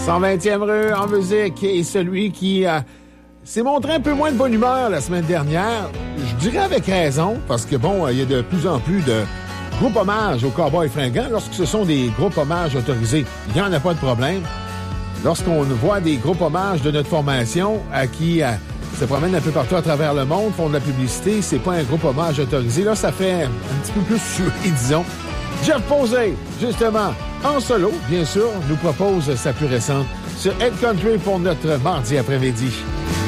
120e rue en musique et celui qui s'est montré un peu moins de bonne humeur la semaine dernière. Je dirais avec raison, parce que bon, il y a de plus en plus de groupes hommages aux Cowboys fringants. Lorsque ce sont des groupes hommages autorisés, il n'y en a pas de problème. Lorsqu'on voit des groupes hommages de notre formation qui se promènent un peu partout à travers le monde, font de la publicité, c'est pas un groupe hommage autorisé. Là, ça fait un petit peu plus sué, disons. Jeff Posey, justement, en solo, bien sûr, nous propose sa plus récente sur Head Country pour notre mardi après-midi.